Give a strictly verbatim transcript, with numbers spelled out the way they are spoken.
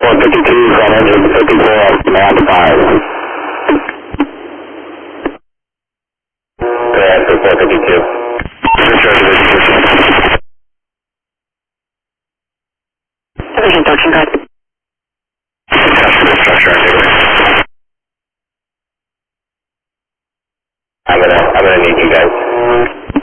four fifty-two from engine fifty-four on command five. Go ahead for four fifty-two. Division thirteen, go ahead.